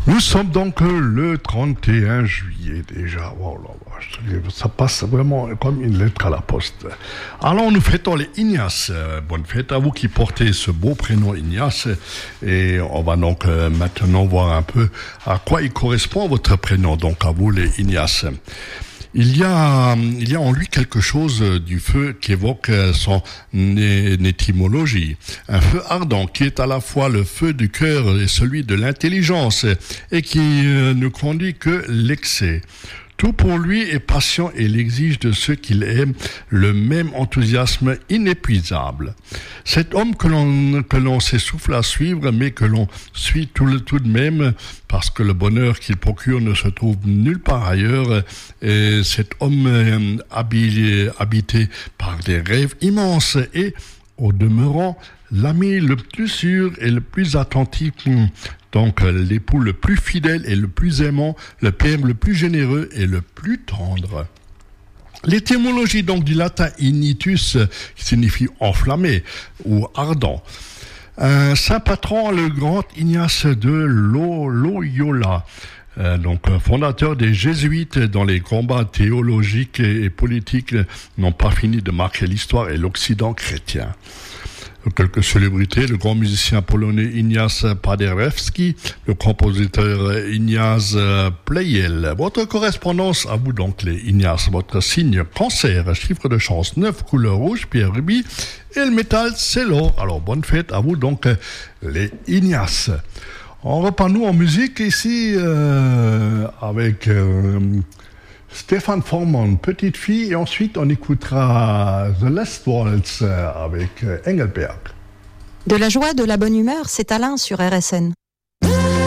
Nous sommes donc le 31 juillet déjà. Oh là là, ça passe vraiment comme une lettre à la poste. Alors nous fêtons les Ignace. Bonne fête à vous qui portez ce beau prénom Ignace. Et on va donc maintenant voir un peu à quoi il correspond votre prénom. Donc à vous les Ignace. Il y a en lui quelque chose du feu qui évoque son étymologie. Un feu ardent qui est à la fois le feu du cœur et celui de l'intelligence et qui ne conduit que l'excès. Tout pour lui est patient et il exige de ceux qu'il aime le même enthousiasme inépuisable. Cet homme que l'on s'essouffle à suivre, mais que l'on suit tout de même, parce que le bonheur qu'il procure ne se trouve nulle part ailleurs, et cet homme habité par des rêves immenses et, au demeurant, l'ami le plus sûr et le plus attentif, donc l'époux le plus fidèle et le plus aimant, le père le plus généreux et le plus tendre. L'étymologie donc du latin ignitus, qui signifie enflammé ou ardent. Un saint patron, le grand Ignace de Loyola, donc fondateur des Jésuites, dont les combats théologiques et politiques n'ont pas fini de marquer l'histoire et l'Occident chrétien. Quelques célébrités, le grand musicien polonais Ignace Paderewski, le compositeur Ignace Pleyel. Votre correspondance à vous donc les Ignace, votre signe cancer, chiffre de chance 9, couleur rouge, pierre rubis et le métal c'est l'or. Alors bonne fête à vous donc les Ignace. On repart nous en musique ici avec Stéphane Formand, Petite fille, et ensuite on écoutera The Last Waltz avec Engelberg. De la joie, de la bonne humeur, c'est Alain sur RSN.